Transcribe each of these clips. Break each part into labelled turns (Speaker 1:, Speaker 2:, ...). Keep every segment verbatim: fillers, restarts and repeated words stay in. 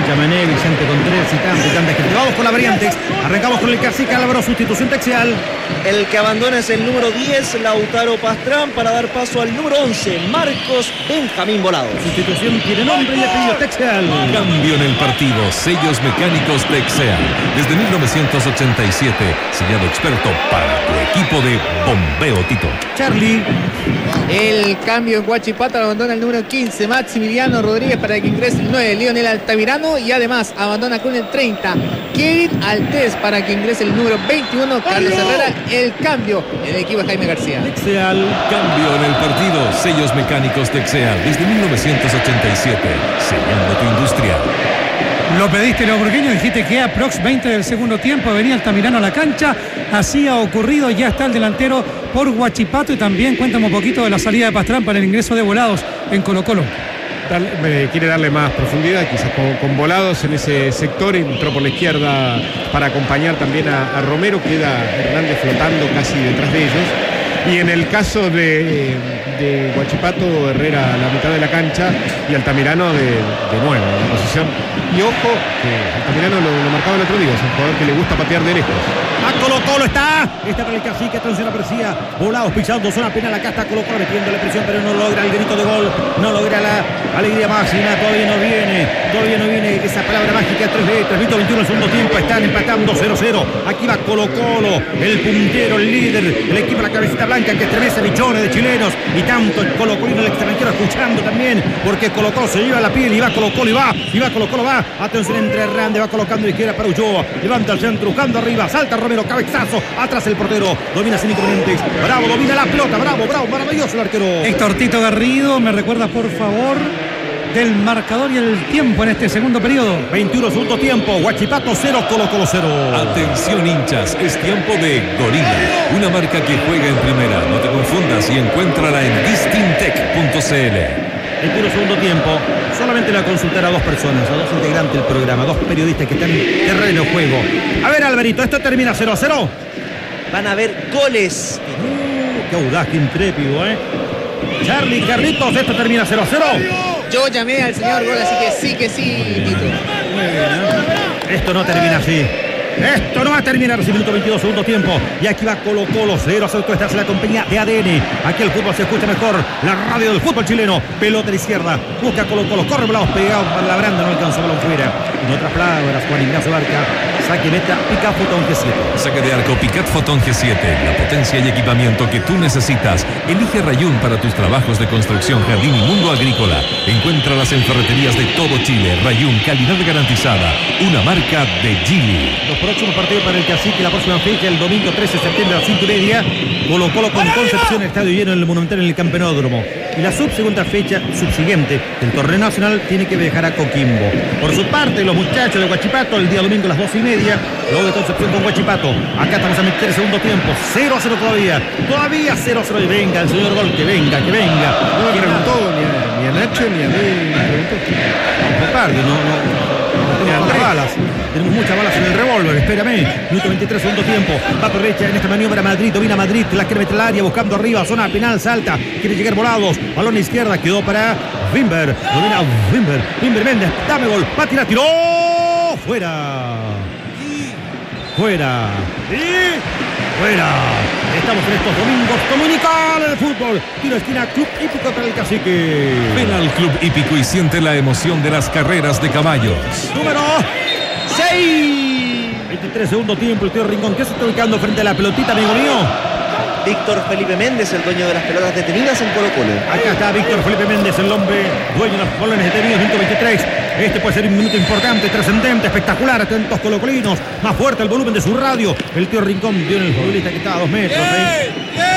Speaker 1: Chamané, Vicente Contreras y tanto y tanta gente. Vamos con la variante. Arrancamos con el Cacique Álvaro, sustitución Texial.
Speaker 2: El que abandona es el número diez, Lautaro Pastrán, para dar paso al número once, Marcos Benjamín Volado.
Speaker 1: Sustitución tiene nombre y apellido Texial.
Speaker 3: Cambio en el partido, sellos mecánicos Texial. Desde mil novecientos ochenta y siete, sellado experto para tu equipo de bombeo Tito.
Speaker 1: Charlie.
Speaker 4: El cambio en Huachipato, abandona el número quince, Maximiliano Rodríguez, para que ingrese el nueve, Lionel Altamirano, y además abandona con el treinta, Kevin Altés, para que ingrese el número veintiuno, Carlos Herrera. El cambio en el equipo de Jaime García.
Speaker 1: Texial.
Speaker 3: Cambio en el partido, sellos mecánicos Texial. Desde mil novecientos ochenta y siete, sellando tu industria.
Speaker 5: Lo pediste, Loburgueño, dijiste que aprox veinte del segundo tiempo venía Altamirano a la cancha, así ha ocurrido, ya está el delantero por Huachipato, y también cuéntame un poquito de la salida de Pastrán para el ingreso de Volados en Colo-Colo.
Speaker 6: Darle, eh, quiere darle más profundidad, quizás con, con Volados en ese sector, entró por la izquierda para acompañar también a, a Romero, queda Hernández flotando casi detrás de ellos. Y en el caso de, de Huachipato, Herrera a la mitad de la cancha y Altamirano de, de nuevo en la posición. Y ojo, que Altamirano lo, lo marcaba el otro día, es un jugador que le gusta patear de lejos.
Speaker 1: A Colo-Colo está. Está para el Cacique, atención a García. Volados pisando zona penal, acá está Colo-Colo metiéndole presión, pero no logra el grito de gol. No logra la alegría máxima, todavía no viene. Todavía no viene esa palabra mágica, tres letras. Minuto veintiuno del segundo tiempo, están empatando cero cero. Aquí va Colo-Colo, el puntero, el líder, el equipo de la cabecita blanca que estremece millones de chilenos. Y tanto el Colo-Colino, el extranjero, escuchando también, porque Colo-Colo se lleva la piel y va Colo-Colo y va, y va Colo-Colo, va. Atención entre Hernández, va colocando a izquierda para Ulloa. Levanta el centro, buscando arriba, salta Romero, cabezazo, atrás el portero, domina sin inconvenientes. Bravo, domina la pelota, bravo, bravo, maravilloso el arquero.
Speaker 5: Héctor Tito Garrido, ¿me recuerdas por favor del marcador y el tiempo en este segundo periodo?
Speaker 1: veintiuno segundo tiempo, Huachipato cero, Colo-Colo cero.
Speaker 3: Atención hinchas, es tiempo de Gorila, una marca que juega en primera. No te confundas y encuéntrala en distintec punto c l.
Speaker 1: veintiuno segundo tiempo, solamente le voy a consultar a dos personas, a dos integrantes del programa, dos periodistas que están en terreno de juego. A ver, Alvarito, ¿esto termina cero a cero?
Speaker 2: Van a haber goles.
Speaker 1: Uh, qué audaz, qué intrépido, ¿eh? Charlie, Carlitos, ¿esto termina cero a cero?
Speaker 4: Yo llamé al señor Gol, así que sí que sí, Tito.
Speaker 1: Muy bien, ¿eh? Esto no termina así. Esto no va a terminar así, minuto veintidós, segundo tiempo. Y aquí va Colo-Colo, cero a cero. Esto está en la compañía de A D N. Aquí el fútbol se escucha mejor. La radio del fútbol chileno. Pelota a la izquierda. Busca Colo-Colo. Corre Volados pegado para la branda. No alcanzó balón fuera. En otras palabras, Juan Ignacio Barca. Saque meta, Picat Photon G siete.
Speaker 3: Saque de arco Picat Photon G siete. La potencia y equipamiento que tú necesitas. Elige Rayún para tus trabajos de construcción, jardín y mundo agrícola. Encuéntralas en ferreterías de todo Chile. Rayún, calidad garantizada. Una marca de Gili.
Speaker 1: Los próximos partidos para el Cacique, la próxima fecha, el domingo trece de septiembre a las cinco y media. Colo-Colo con Concepción, estadio lleno en el Monumental, en el Campenódromo. Y la subsegunda fecha, subsiguiente, del torneo nacional, tiene que viajar a Coquimbo. Por su parte, los muchachos de Huachipato, el día domingo a las doce y media, luego de Concepción con Huachipato. Acá estamos a meter el segundo tiempo, cero a cero todavía. Todavía cero a cero. Y venga el señor Gol, que venga, que venga.
Speaker 6: No me preguntó ni a, ni a Nacho ni a mí. Me preguntó.
Speaker 1: No, tarde, no, no. Tenemos muchas balas, tenemos muchas balas en el revólver, espérame. Minuto veintitrés, segundo tiempo. Va por derecha en esta maniobra Madrid, domina Madrid, la quiere meter al área, buscando arriba, zona penal, salta, quiere llegar Volados, balón a izquierda, quedó para Wimber, domina Wimber, Wimber Méndez, dame gol, va a tirar, tiró, fuera, fuera, y fuera. Estamos en estos domingos dominicales de fútbol. Tiro de esquina, Club Hípico para el Cacique.
Speaker 3: Ven al Club Hípico y siente la emoción de las carreras de caballos.
Speaker 1: Número seis. veintitrés, segundo tiempo, el tío Rincón. ¿Qué se está ubicando frente a la pelotita, amigo mío?
Speaker 2: Víctor Felipe Méndez, el dueño de las pelotas detenidas en Colo-Colo.
Speaker 1: Acá está Víctor Felipe Méndez, el hombre dueño de los balones detenidos, minuto veintitrés. Este puede ser un minuto importante, trascendente, espectacular. Atentos colocolinos, más fuerte el volumen de su radio. El tío Rincón vio en el futbolista que está a dos metros. ¿eh?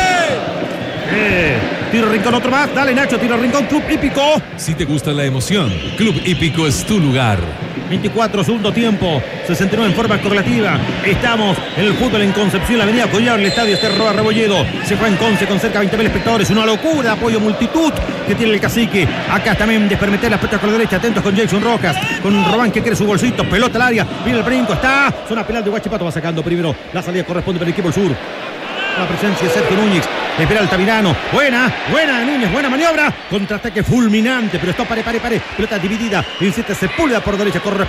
Speaker 1: Eh, tiro Rincón, otro más. Dale, Nacho, tiro Rincón, Club Hípico.
Speaker 3: Si te gusta la emoción, Club Hípico es tu lugar.
Speaker 1: veinticuatro, segundo tiempo, sesenta y nueve en forma correlativa. Estamos en el fútbol en Concepción, la avenida Collar, el estadio Esterroa Rebolledo. Se juega en Conce con cerca de veinte mil espectadores. Una locura, apoyo multitud que tiene el Cacique. Acá también despermeter las pelotas con la derecha. Atentos con Jason Rojas, con Robán que quiere su bolsito. Pelota al área, viene el brinco, está. Zona penal de Huachipato, va sacando primero. La salida corresponde para el equipo del sur. La presencia de Sergio Núñez. Espera Altamirano. Buena, buena Núñez, buena maniobra. Contraataque fulminante, pero esto pare, pare, pare. Pelota dividida. Insiste Sepúlveda por derecha. Corre